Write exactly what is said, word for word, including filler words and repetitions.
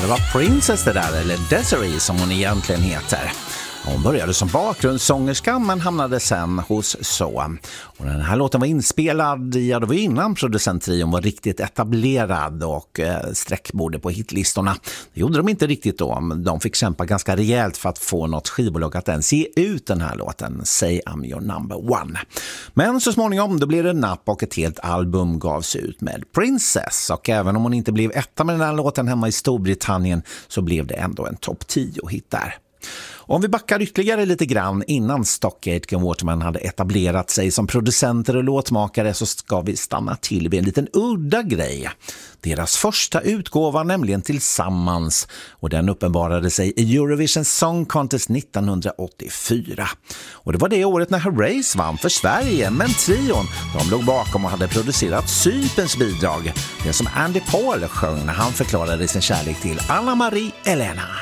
det var Princess det där, eller Desiree som hon egentligen heter. Hon började som bakgrundssångerska men hamnade sen hos Så. Och den här låten var inspelad, ja det var innan producenttrion var riktigt etablerad och eh, sträckborde på hitlistorna. Det gjorde de inte riktigt då, men de fick kämpa ganska rejält för att få något skivbolag att ens ge ut den här låten, Say I'm Your Number One. Men så småningom då blev det napp och ett helt album gavs ut med Princess. Och även om hon inte blev etta med den här låten hemma i Storbritannien så blev det ändå en topp tio-hit där. Om vi backar ytterligare lite grann innan Stock Aitken Waterman hade etablerat sig som producenter och låtmakare så ska vi stanna till vid en liten udda grej. Deras första utgåva nämligen tillsammans och den uppenbarade sig i Eurovision Song Contest nittonhundraåttiofyra. Och det var det året när Herreys vann för Sverige, men trion de låg bakom och hade producerat Cyperns bidrag. Det som Andy Paul sjöng när han förklarade sin kärlek till Anna Marie Elena.